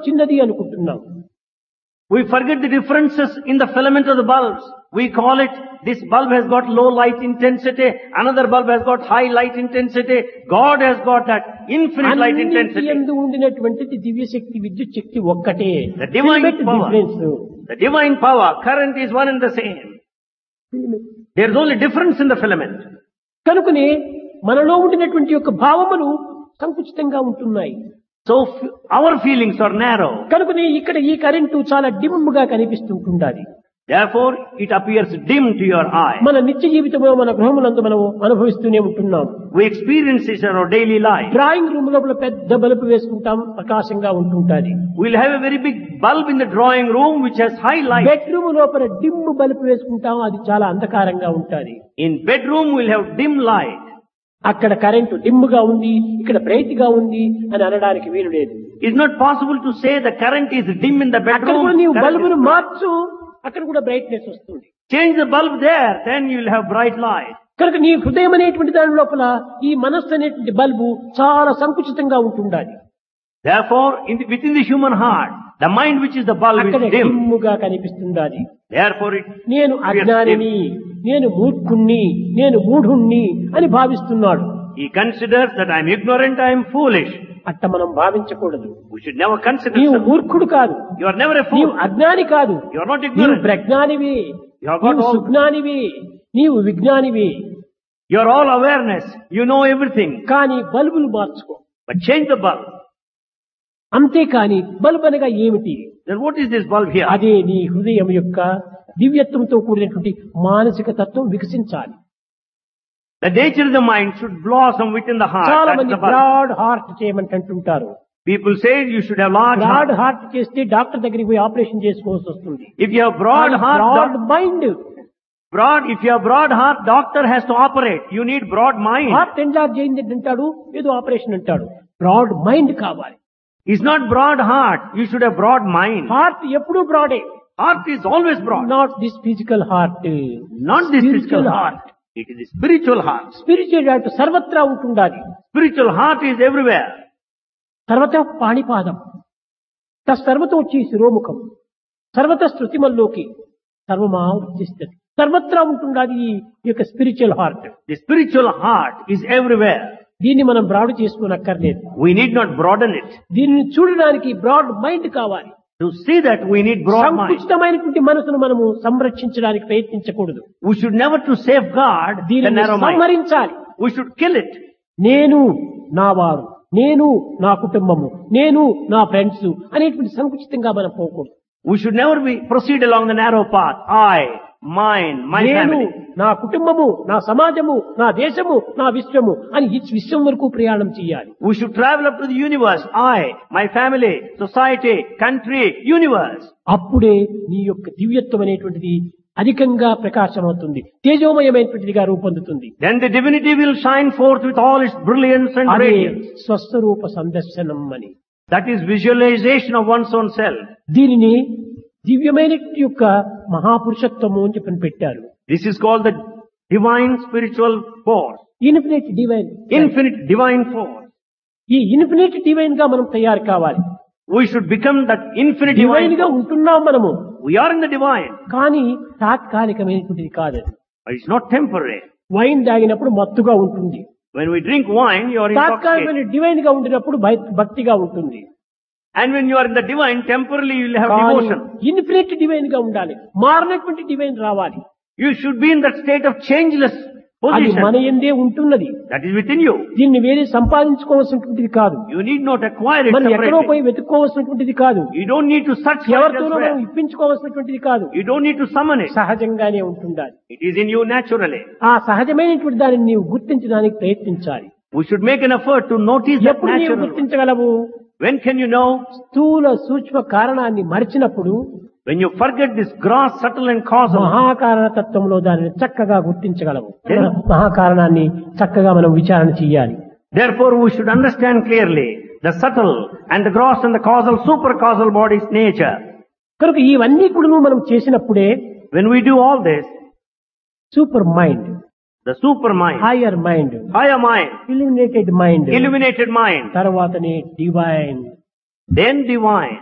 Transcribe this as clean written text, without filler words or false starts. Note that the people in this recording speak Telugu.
చిన్నది అనుకుంటున్నాం. We forget the differences in the filament of the bulbs. We call it, this bulb has got low light intensity, another bulb has got high light intensity. God has got that infinite light అన్నింటి intensity. యందు ఉండినటువంటిది దివ్య శక్తి, విద్యుత్ శక్తి ఒక్కటే. The divine Filament power. difference. The divine power, current is one and the same. There is only difference in the filament. కనుకనే మనలో ఉండినటువంటి యొక్క భావములు సంకుచితంగా ఉంటున్నాయి. So our feelings are narrow. కనుకనే ఇక్కడ ఈ కరెంటు చాలా డిమ్గా కనిపిస్తుంటుండాలి. Therefore, it appears dim to your eye. మన నిత్య జీవితంలో మన గృహములందు మనం అనుభవిస్తూనే ఉంటున్నాం. We experience it in our daily life. Drawing room లోపల పెద్ద బల్బు వేసుకుంటాం, ప్రకాశంగా ఉంటుంటాది. We'll have a very big bulb in the drawing room which has high light. Bedroom లోపల డిమ్ బల్బు వేసుకుంటాం, అది చాలా అంధకారంగా ఉంటుంది. In bedroom, we'll have dim light. అక్కడ కరెంటు డిమ్గా ఉంది, ఇక్కడ బ్రైట్ గా ఉంది అని అనడానికి వీలు లేదు. It's not possible to say the current is dim in the అక్కడ bedroom. కూడా నీవు current బల్బును is bright. మార్చు, అక్కడ కూడా బ్రైట్నెస్ వస్తుంది. Change the bulb there, then you'll have bright light. కనుక నీ హృదయం అనేటువంటి దాని లోపల ఈ మనస్సు అనేటువంటి బల్బు చాలా సంకుచితంగా ఉంటుండాలి. Therefore, within the human heart, the mind which is the bulb అక్కడ is dim. డిమ్ముగా కనిపిస్తుండాలి. Therefore, నేను అజ్ఞానిని, నేను మూర్ఖుణ్ణి, నేను మూఢుణ్ణి అని భావిస్తున్నాడు. he considers that I am ignorant, I am foolish. అట్ట మనం భావించకూడదు. We should never consider నీవు such. మూర్ఖుడు కాదు, You are never a నీవు fool. అజ్ఞాని కాదు, You are not నీవు ignorant. ప్రజ్ఞానివి, You have got నీవు all. సుజ్ఞానివి, నీవు విజ్ఞానివి. You are all awareness. You know everything. కానీ బల్బులు మార్చుకో. But change the bulb. అంతేకాని బల్బ్ అనగా ఏమిటి? Then what is this bulb here? అదే నీ హృదయం యొక్క దివ్యత్వంతో కూడినటువంటి మానసిక తత్వం వికసించాలి. The nature of the mind should blossom within the heart. చాలా That's మంది the bulb. బ్రాడ్ హార్ట్ చేయమంటే అంటుంటారు. People say you should have large broad heart. Heart చేస్తే డాక్టర్ దగ్గరికి పోయి ఆపరేషన్ చేసుకోవాల్సి వస్తుంది. If you have broad heart, broad mind, if you have broad heart, doctor has to operate. You need broad mind. Heart ఎంలార్జ్ అయింది అంటాడు, ఏదో ఆపరేషన్ అంటాడు. బ్రాడ్ మైండ్ కావాలి. It's not broad heart. You should have broad mind. Heart ఎప్పుడూ బ్రాడే, Heart is always broad. Not this physical heart. Not this physical heart. It is the spiritual heart. Spiritual heart సర్వత్రా ఉంటుండాలి. Spiritual heart is everywhere. సర్వత పాణిపాదం, సర్వతో వచ్చి శిరోముఖం, సర్వత శృతిమల్లోకి సర్వమా ఉచ్చిస్తుంది. సర్వత్రా ఉంటుండాలి ఈ యొక్క spiritual heart. The spiritual heart is everywhere. దీన్ని మనం broad చేసుకోనక్కర్లేదు. We need not broaden it. దీనిని చూడడానికి బ్రాడ్ మైండ్ కావాలి. To see that, we need broad mind. సంకుచితమైనటువంటి మనసును మనము సంరక్షించడానికి ప్రయత్నించకూడదు. We should never to safeguard the దీనిని narrow mind. సంహరించాలి. We should kill it. నేను నా వారు, నేను నా కుటుంబము, నేను నా ఫ్రెండ్స్ అనేటువంటి సంకుచితంగా మనం పోకూడదు. We should never proceed along the narrow path. I, mine, my నేను family. నా కుటుంబము, నా సమాజము, నా దేశము, నా విశ్వము అని ఈ విశ్వం వరకు ప్రయాణం చేయాలి. We should travel up to the universe. I, my family, society, country, universe. అప్పుడే నీ యొక్క దివ్యత్వం అనేటువంటిది అధికంగా ప్రకాశమవుతుంది, తేజోమయమైనటువంటిదిగా రూపొందుతుంది. Then the divinity will shine forth with all its brilliance and అదే radiance. స్వస్వరూప సందర్శనం అని. That is visualization of one's own self. దీనిని దివ్యమైన యొక్క మహాపురుషత్వము అని చెప్పని పెట్టారు. This is called the divine spiritual force. Infinite divine. Infinite divine force. ఈ ఇన్ఫినిట్ డివైన్ గా మనం తయారు కావాలి. We should become that infinite divine divine గా force. ఉంటున్నాం మనము, We are in the divine. కానీ తాత్కాలికమైనటువంటిది కాదు అది. But it's not temporary. Wine తాగినప్పుడు మత్తుగా ఉంటుంది, When we drink wine, you are intoxicated. తాత్కాలికమైన డివైన్ గా ఉండినప్పుడు భక్తిగా ఉంటుంది. And when you are in the divine, temporarily you will have devotion. Infinite divine గా ఉండాలి, మారినటువంటి డివైన్ రావాలి. You should be in that state of changeless అది position. మన యందే ఉంటున్నది. That is within you. దీన్ని వేరే సంపాదించుకోవాల్సినటువంటిది కాదు, You need not acquire it మనం ఎక్కడో separately. పోయి వెతుక్కోవాల్సినటువంటిది కాదు, You don't need to search for it ఎవరితోనో మనం elsewhere. ఇప్పించుకోవాల్సినటువంటిది కాదు. You don't need to summon it. సహజంగానే ఉంటుండాలి. It is in you naturally. ఆ సహజమైనటువంటి దానిని నీవు గుర్తించడానికి ప్రయత్నించాలి. We should make an effort to notice that ఎప్పుడు నీవు natural. గుర్తించగలవు? When can you know? స్థూల సూక్ష్మ కారణాన్ని మరిచినప్పుడు When you forget this gross, subtle and causal. మహాకారణ తత్వంలో దానిని చక్కగా గుర్తించగలవు. మహాకారణాన్ని చక్కగా మనం విచారణ చేయాలి. Therefore, we should understand clearly the subtle and the gross and the causal, super causal body's nature. కనుక ఇవన్నీ కూడా మనం చేసినప్పుడే When we do all this, super mind, the super mind, hire mind, higher mind, illuminated mind, illuminated mind, తర్వాతనే డివైన్, then divine.